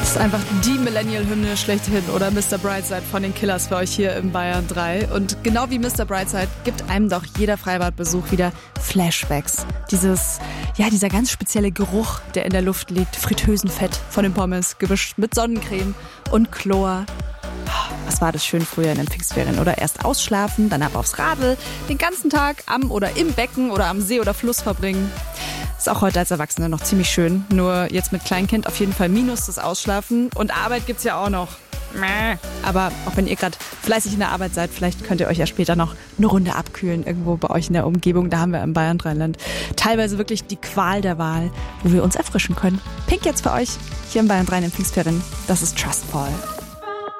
ist einfach die Millennial-Hymne schlechthin oder Mr. Brightside von den Killers für euch hier im Bayern 3. Und genau wie Mr. Brightside gibt einem doch jeder Freibadbesuch wieder Flashbacks. Dieser ganz spezielle Geruch, der in der Luft liegt. Fritteusenfett von den Pommes, gewischt mit Sonnencreme und Chlor. Was war das schön früher in den Pfingstferien, oder? Erst ausschlafen, dann ab aufs Radl, den ganzen Tag am oder im Becken oder am See oder Fluss verbringen. Ist auch heute als Erwachsene noch ziemlich schön. Nur jetzt mit Kleinkind auf jeden Fall minus das Ausschlafen. Und Arbeit gibt's ja auch noch. Aber auch wenn ihr gerade fleißig in der Arbeit seid, vielleicht könnt ihr euch ja später noch eine Runde abkühlen irgendwo bei euch in der Umgebung. Da haben wir im Bayern 3-Land teilweise wirklich die Qual der Wahl, wo wir uns erfrischen können. Pink jetzt für euch hier im Bayern 3 in den Pfingstferien. Das ist Trustfall.